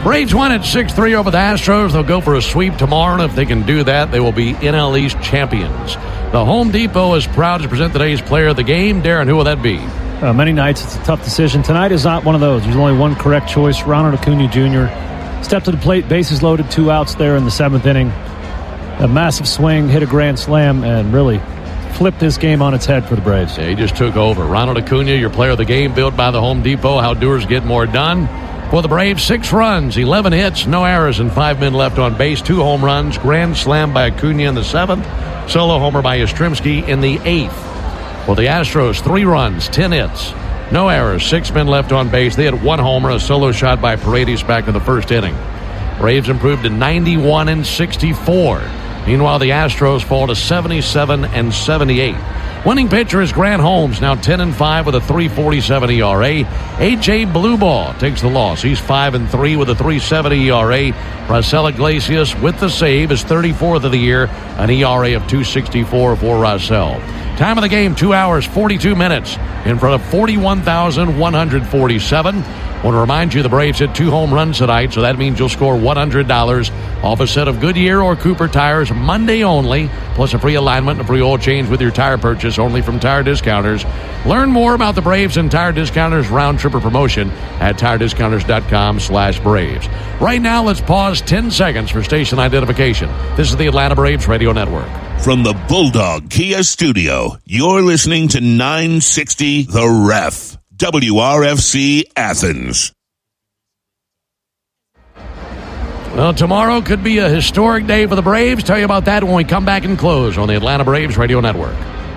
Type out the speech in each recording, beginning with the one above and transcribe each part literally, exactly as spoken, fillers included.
Braves won at six three over the Astros. They'll go for a sweep tomorrow, and if they can do that, they will be N L East champions. The Home Depot is proud to present today's player of the game. Darren, who will that be? Uh, many nights it's a tough decision. Tonight is not one of those. There's only one correct choice. Ronald Acuna Junior stepped to the plate, bases loaded, two outs there in the seventh inning. A massive swing, hit a grand slam, and really flipped this game on its head for the Braves. Yeah, he just took over. Ronald Acuna, your player of the game, built by the Home Depot. How doers get more done. For the Braves, six runs, eleven hits, no errors, and five men left on base. Two home runs, grand slam by Acuna in the seventh, solo homer by Yastrzemski in the eighth. For the Astros, three runs, ten hits, no errors, six men left on base. They had one homer, a solo shot by Paredes back in the first inning. Braves improved to ninety-one and sixty-four. Meanwhile, the Astros fall to seventy-seven and seventy-eight. Winning pitcher is Grant Holmes, now ten and five with a three forty-seven E R A. A J Blueball takes the loss. He's five and three with a three seventy E R A. Raisel Iglesias with the save is thirty-fourth of the year, an E R A of two sixty-four for Raisel. Time of the game, two hours, forty-two minutes in front of forty-one thousand one hundred forty-seven. I want to remind you the Braves hit two home runs tonight, so that means you'll score one hundred dollars off a set of Goodyear or Cooper tires Monday only, plus a free alignment and a free oil change with your tire purchase only from Tire Discounters. Learn more about the Braves and Tire Discounters round tripper promotion at tire discounters dot com slash Braves. Right now, let's pause ten seconds for station identification. This is the Atlanta Braves Radio Network. From the Bulldog Kia Studio, you're listening to nine sixty The Ref. W R F C Athens. Well, tomorrow could be a historic day for the Braves. Tell you about that when we come back and close on the Atlanta Braves Radio Network.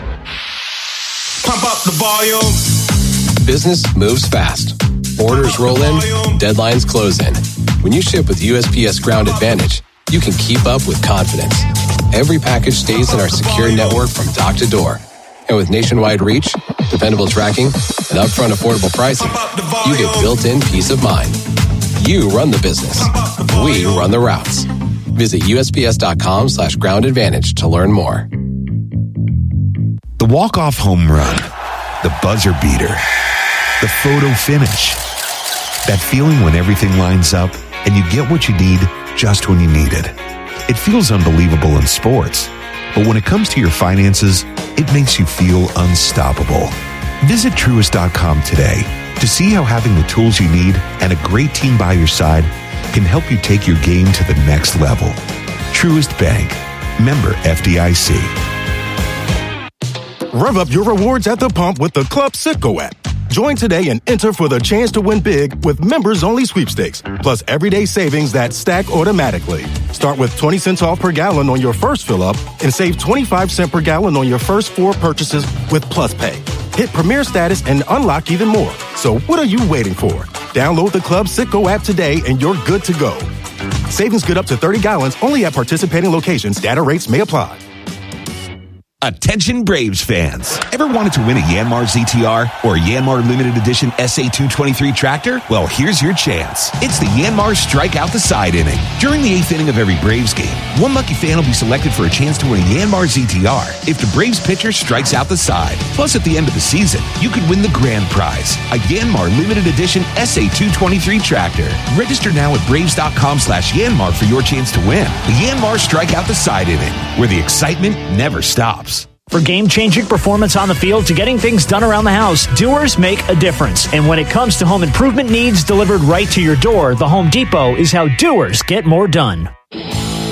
Pump up the volume. Business moves fast. Orders roll in, deadlines close in. When you ship with U S P S Ground Advantage, you can keep up with confidence. Every package stays in our secure network from dock to door. And with nationwide reach, dependable tracking, and upfront affordable pricing, you get built-in peace of mind. You run the business. We run the routes. Visit U S P S dot com slash ground advantage to learn more. The walk-off home run, the buzzer beater, the photo finish. That feeling when everything lines up and you get what you need just when you need it. It feels unbelievable in sports, but when it comes to your finances, it makes you feel unstoppable. Visit Truist dot com today to see how having the tools you need and a great team by your side can help you take your game to the next level. Truist Bank. Member F D I C. Rev up your rewards at the pump with the Club Citgo app. Join today and enter for the chance to win big with members-only sweepstakes, plus everyday savings that stack automatically. Start with twenty cents off per gallon on your first fill-up and save twenty-five cents per gallon on your first four purchases with Plus Pay. Hit Premier status and unlock even more. So what are you waiting for? Download the Club Citgo app today and you're good to go. Savings good up to thirty gallons only at participating locations. Data rates may apply. Attention Braves fans. Ever wanted to win a Yanmar Z T R or a Yanmar Limited Edition S A two twenty-three tractor? Well, here's your chance. It's the Yanmar Strike Out the Side inning. During the eighth inning of every Braves game, one lucky fan will be selected for a chance to win a Yanmar Z T R if the Braves pitcher strikes out the side. Plus, at the end of the season, you could win the grand prize, a Yanmar Limited Edition S A two twenty-three tractor. Register now at braves dot com slash Yanmar for your chance to win the Yanmar Strike Out the Side inning, where the excitement never stops. For game-changing performance on the field to getting things done around the house, doers make a difference. And when it comes to home improvement needs delivered right to your door, the Home Depot is how doers get more done.